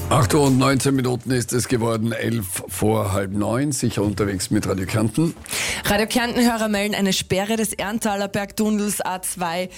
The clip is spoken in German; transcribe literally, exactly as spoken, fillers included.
acht Uhr und neunzehn Minuten ist es geworden, elf vor halb neun, sicher unterwegs mit Radio Kärnten. Radio Kärnten-Hörer melden eine Sperre des Erntaler Bergtunnels A zwei